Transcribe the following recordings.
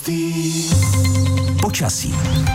Počasí.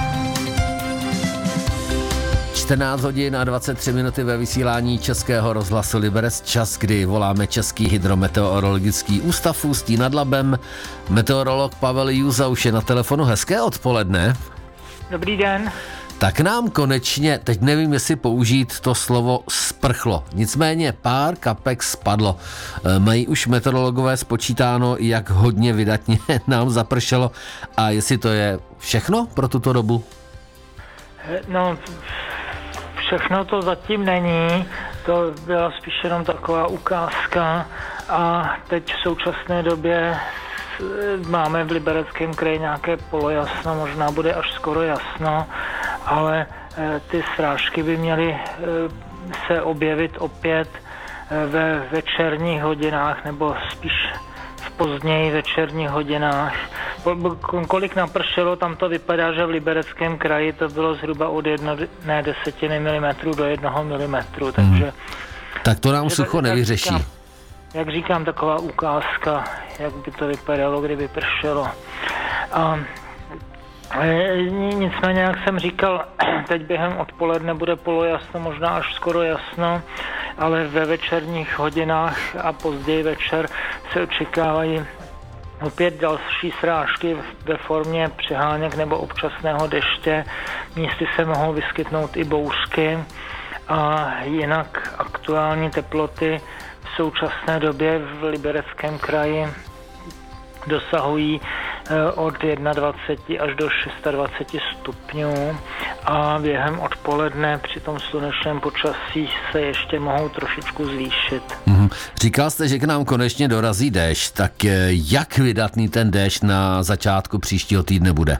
14 hodin a 23 minuty ve vysílání Českého rozhlasu Liberec, čas, kdy voláme Český hydrometeorologický ústav v Ústí nad Labem. Meteorolog Pavel Jůza už je na telefonu. Hezké odpoledne. Dobrý den. Tak nám konečně, teď nevím, jestli použít to slovo sprchlo, nicméně pár kapek spadlo. Mají už meteorologové spočítáno, jak hodně vydatně nám zapršelo a jestli to je všechno pro tuto dobu? No, všechno to zatím není, to byla spíš jenom taková ukázka a teď v současné době máme v Libereckém kraji nějaké polojasno, možná bude až skoro jasno, ale ty srážky by měly se objevit opět ve večerních hodinách nebo spíš v později večerních hodinách. Kolik napršelo, tam to vypadá, že v Libereckém kraji to bylo zhruba od 1/10 mm do 1 mm, takže... Tak to nám sucho nevyřeší. Jak říkám, taková ukázka, jak by to vypadalo, kdyby pršelo. A nicméně, jak jsem říkal, teď během odpoledne bude polojasno, možná až skoro jasno, ale ve večerních hodinách a později večer se očekávají opět další srážky ve formě přeháněk nebo občasného deště. Místy se mohou vyskytnout i bouřky a jinak aktuální teploty v současné době v Libereckém kraji dosahují od 21 až do 26 stupňů a během odpoledne při tom slunečném počasí se ještě mohou trošičku zvýšit. Říkal jste, že k nám konečně dorazí déšť, tak jak vydatný ten déšť na začátku příštího týdne bude?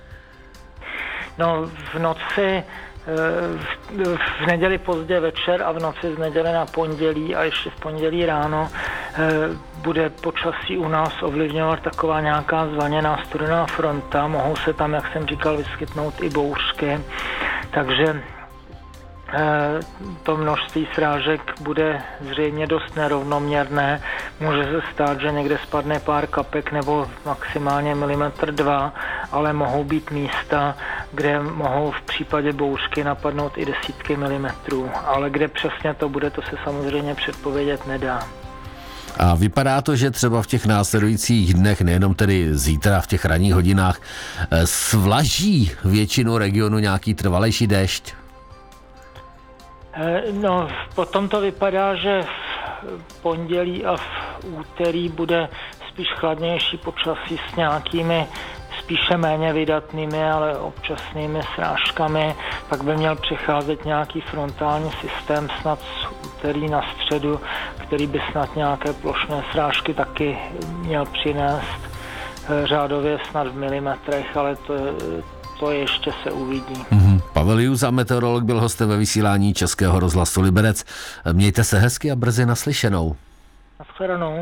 No, v noci v neděli pozdě večer a v noci z neděle na pondělí a ještě v pondělí ráno bude počasí u nás ovlivňovat taková nějaká zvaněná studená fronta. Mohou se tam, jak jsem říkal, vyskytnout i bouřky, takže to množství srážek bude zřejmě dost nerovnoměrné. Může se stát, že někde spadne pár kapek nebo maximálně 1,2 mm, ale mohou být místa, kde mohou v případě bouřky napadnout i desítky milimetrů. Ale kde přesně to bude, to se samozřejmě předpovědět nedá. A vypadá to, že třeba v těch následujících dnech, nejenom tedy zítra v těch ranních hodinách, svlaží většinu regionu nějaký trvalejší déšť? No, potom to vypadá, že v pondělí a v úterý bude spíš chladnější počasí s nějakými spíše méně vydatnými, ale občasnými srážkami. Pak by měl přicházet nějaký frontální systém snad z úterý na středu, který by snad nějaké plošné srážky taky měl přinést. Řádově snad v milimetrech, ale to ještě se uvidí. Pavel Jůza, meteorolog, byl hostem ve vysílání Českého rozhlasu Liberec. Mějte se hezky a brzy naslyšenou. Naschledanou.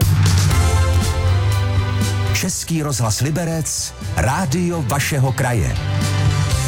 Český rozhlas Liberec, rádio vašeho kraje.